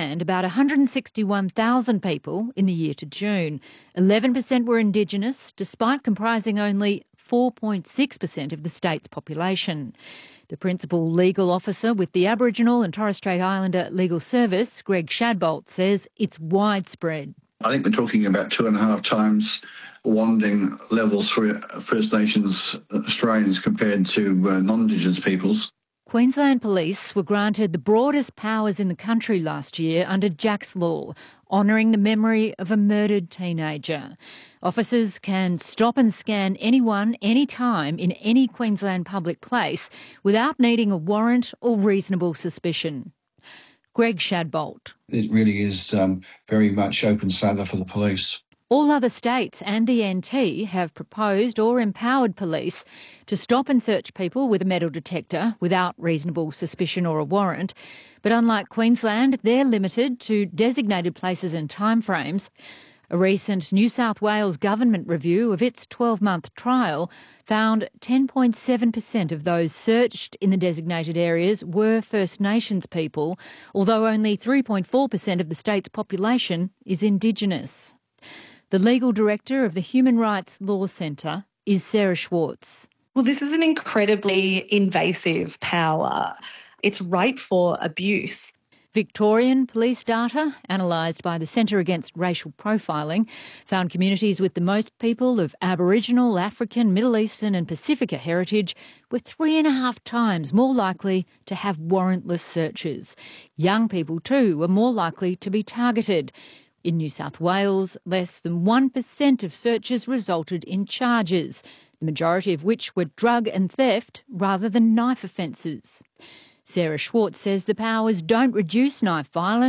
Queensland about 161,000 people in the year to June. 11% were Indigenous, despite comprising only 4.6% of the state's population. The principal legal officer with the Aboriginal and Torres Strait Islander Legal Service, Greg Shadbolt, says it's widespread. I think we're talking about 2.5 times wanting levels for First Nations Australians compared to non-Indigenous peoples. Queensland Police were granted the broadest powers in the country last year under Jack's Law, honouring the memory of a murdered teenager. Officers can stop and scan anyone, anytime, in any Queensland public place without needing a warrant or reasonable suspicion. Greg Shadbolt. It really is very much open slather for the police. All other states and the NT have proposed or empowered police to stop and search people with a metal detector without reasonable suspicion or a warrant. But unlike Queensland, they're limited to designated places and timeframes. A recent New South Wales government review of its 12-month trial found 10.7% of those searched in the designated areas were First Nations people, although only 3.4% of the state's population is Indigenous. The legal director of the Human Rights Law Centre is Sarah Schwartz. Well, this is an incredibly invasive power. It's ripe for abuse. Victorian police data, analysed by the Centre Against Racial Profiling, found communities with the most people of Aboriginal, African, Middle Eastern and Pacifica heritage were 3.5 times more likely to have warrantless searches. Young people, too, were more likely to be targeted. In New South Wales, less than 1% of searches resulted in charges, the majority of which were drug and theft rather than knife offences. Sarah Schwartz says the powers don't reduce knife violence.